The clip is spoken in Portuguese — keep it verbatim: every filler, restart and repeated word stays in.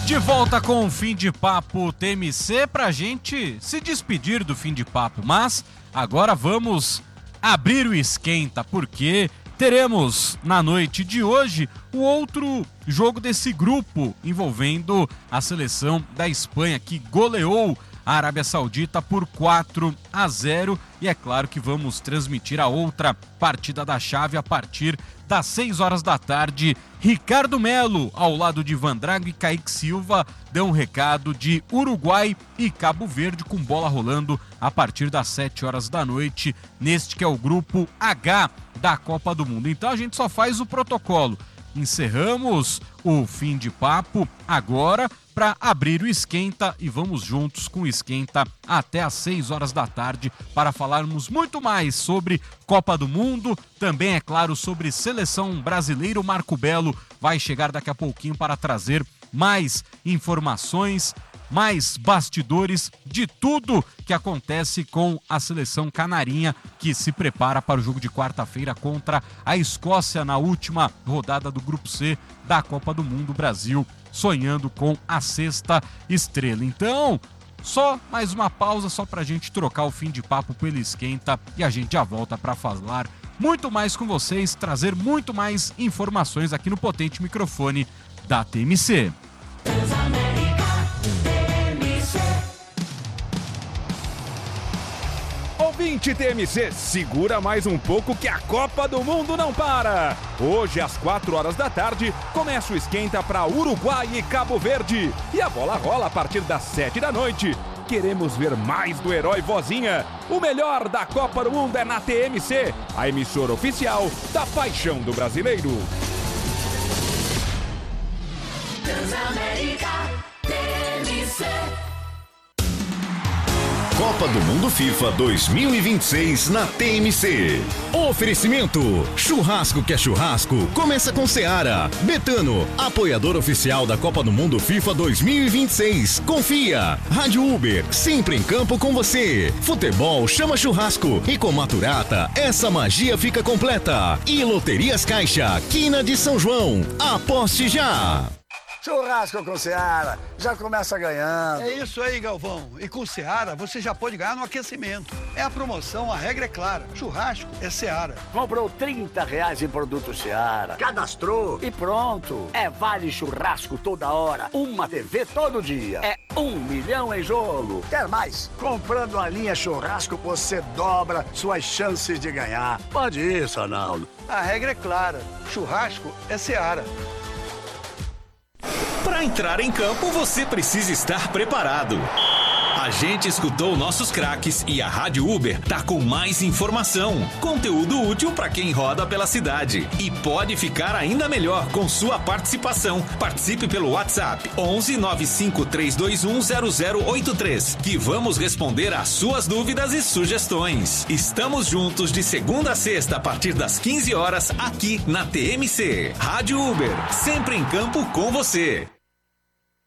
De volta com o Fim de Papo T M C pra gente se despedir do Fim de Papo, mas agora vamos abrir o esquenta, porque teremos na noite de hoje o outro jogo desse grupo envolvendo a seleção da Espanha, que goleou a Arábia Saudita por quatro a zero, e é claro que vamos transmitir a outra partida da chave a partir das seis horas da tarde. Ricardo Melo, ao lado de Van Drago e Kaique Silva, deu um recado de Uruguai e Cabo Verde, com bola rolando a partir das sete horas da noite, neste que é o grupo H da Copa do Mundo. Então a gente só faz o protocolo. Encerramos o Fim de Papo agora para abrir o Esquenta, e vamos juntos com o Esquenta até às seis horas da tarde para falarmos muito mais sobre Copa do Mundo, também, é claro, sobre seleção brasileira. O Marco Belo vai chegar daqui a pouquinho para trazer mais informações, mais bastidores de tudo que acontece com a seleção canarinha, que se prepara para o jogo de quarta-feira contra a Escócia na última rodada do Grupo C da Copa do Mundo. Brasil sonhando com a sexta estrela. Então, só mais uma pausa, só pra gente trocar o Fim de Papo pelo Esquenta, e a gente já volta para falar muito mais com vocês, trazer muito mais informações aqui no potente microfone da T M C. Ouvinte T M C, segura mais um pouco que a Copa do Mundo não para. Hoje, às quatro horas da tarde, começa o Esquenta para Uruguai e Cabo Verde. E a bola rola a partir das sete da noite. Queremos ver mais do Herói Vozinha. O melhor da Copa do Mundo é na T M C, a emissora oficial da paixão do brasileiro. Transamérica T M C. Copa do Mundo FIFA dois mil e vinte e seis na T M C. Oferecimento: churrasco que é churrasco, começa com Seara. Betano, apoiador oficial da Copa do Mundo FIFA dois mil e vinte e seis. Confia. Rádio Uber, sempre em campo com você. Futebol chama churrasco, e com Maturata essa magia fica completa. E Loterias Caixa, Quina de São João. Aposte já. Churrasco com Seara, já começa ganhando. É isso aí, Galvão. E com Seara, você já pode ganhar no aquecimento. É a promoção, a regra é clara. Churrasco é Seara. Comprou trinta reais em produto Seara, cadastrou e pronto. É vale churrasco toda hora, uma T V todo dia. É um milhão em jogo. Quer mais? Comprando a linha churrasco, você dobra suas chances de ganhar. Pode ir, Sonaldo. A regra é clara. Churrasco é Seara. Para entrar em campo, você precisa estar preparado. A gente escutou nossos craques e a Rádio Uber tá com mais informação, conteúdo útil para quem roda pela cidade. E pode ficar ainda melhor com sua participação. Participe pelo WhatsApp onze nove cinco três dois um zero zero oito três, que vamos responder às suas dúvidas e sugestões. Estamos juntos de segunda a sexta a partir das quinze horas aqui na T M C. Rádio Uber, sempre em campo com você.